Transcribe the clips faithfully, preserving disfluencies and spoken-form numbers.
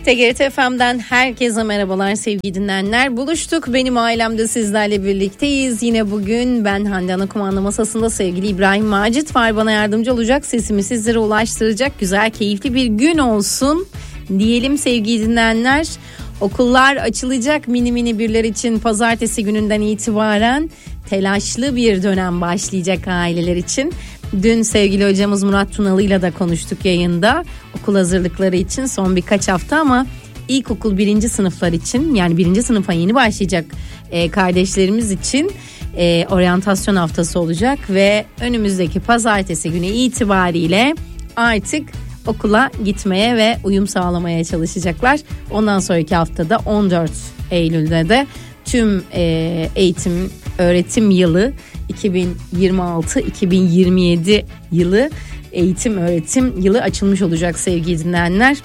T G R T F M'den herkese merhabalar sevgili dinleyenler. Buluştuk, benim ailem de sizlerle birlikteyiz. Yine bugün ben Hande Ana kumanda masasında sevgili İbrahim Macit var. Bana yardımcı olacak, sesimi sizlere ulaştıracak. Güzel, keyifli bir gün olsun diyelim sevgili dinleyenler. Okullar açılacak mini mini birler için pazartesi gününden itibaren telaşlı bir dönem başlayacak aileler için. Dün sevgili hocamız Murat Tunalı ile de konuştuk yayında. Okul hazırlıkları için son birkaç hafta ama ilkokul birinci sınıflar için, yani birinci sınıfa yeni başlayacak e, kardeşlerimiz için e, oryantasyon haftası olacak ve önümüzdeki pazartesi günü itibariyle artık okula gitmeye ve uyum sağlamaya çalışacaklar. Ondan sonraki haftada on dört Eylül'de de tüm e, eğitim öğretim yılı iki bin yirmi altı iki bin yirmi yedi yılı eğitim öğretim yılı açılmış olacak sevgili dinleyenler.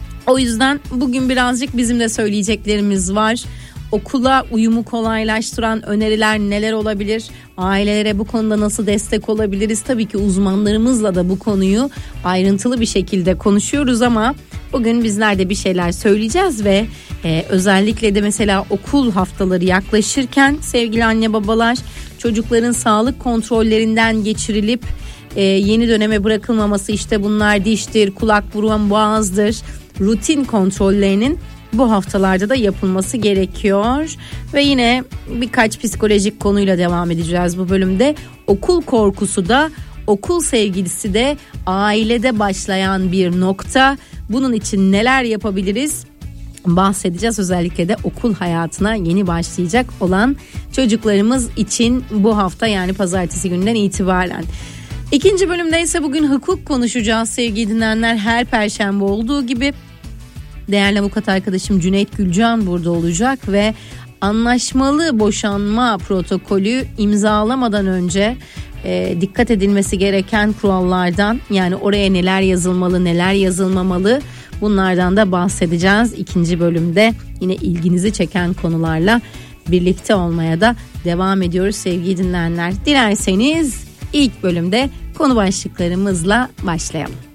O yüzden bugün birazcık bizim de söyleyeceklerimiz var. Okula uyumu kolaylaştıran öneriler neler olabilir? Ailelere bu konuda nasıl destek olabiliriz? Tabii ki uzmanlarımızla da bu konuyu ayrıntılı bir şekilde konuşuyoruz ama bugün bizler de bir şeyler söyleyeceğiz ve e, özellikle de mesela okul haftaları yaklaşırken sevgili anne babalar, çocukların sağlık kontrollerinden geçirilip e, yeni döneme bırakılmaması, işte bunlar diştir, kulak, burun, boğazdır, rutin kontrollerinin bu haftalarda da yapılması gerekiyor. Ve yine birkaç psikolojik konuyla devam edeceğiz bu bölümde. Okul korkusu da, okul sevgilisi de ailede başlayan bir nokta. Bunun için neler yapabiliriz bahsedeceğiz. Özellikle de okul hayatına yeni başlayacak olan çocuklarımız için bu hafta, yani pazartesi gününden itibaren. İkinci bölümde ise bugün hukuk konuşacağız sevgili dinleyenler. Her perşembe olduğu gibi değerli avukat arkadaşım Cüneyt Gülcan burada olacak ve anlaşmalı boşanma protokolü imzalamadan önce e, dikkat edilmesi gereken kurallardan, yani oraya neler yazılmalı, neler yazılmamalı, bunlardan da bahsedeceğiz. İkinci bölümde yine ilginizi çeken konularla birlikte olmaya da devam ediyoruz sevgili dinleyenler. Dilerseniz ilk bölümde konu başlıklarımızla başlayalım.